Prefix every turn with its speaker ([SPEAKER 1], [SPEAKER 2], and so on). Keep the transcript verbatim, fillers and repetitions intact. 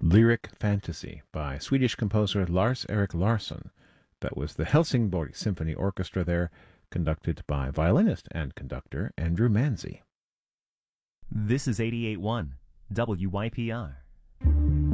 [SPEAKER 1] Lyric Fantasy by Swedish composer Lars-Erik Larsson. That was the Helsingborg Symphony Orchestra there, conducted by violinist and conductor Andrew Manzi.
[SPEAKER 2] This is eighty-eight point one W Y P R.